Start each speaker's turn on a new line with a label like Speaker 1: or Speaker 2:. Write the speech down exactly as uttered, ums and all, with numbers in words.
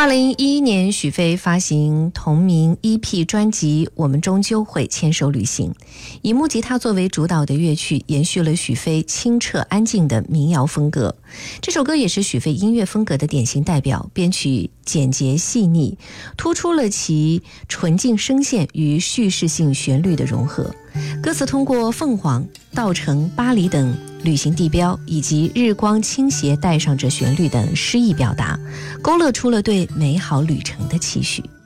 Speaker 1: 二零一一年，许飞发行同名 E P 专辑《我们终究会牵手旅行》，以木吉他作为主导的乐曲，延续了许飞清澈安静的民谣风格。这首歌也是许飞音乐风格的典型代表，编曲简洁细腻，突出了其纯净声线与叙事性旋律的融合。歌词通过凤凰、稻城、巴黎等旅行地标以及日光倾斜带上着旋律等诗意表达，勾勒出了对美好旅程的期许。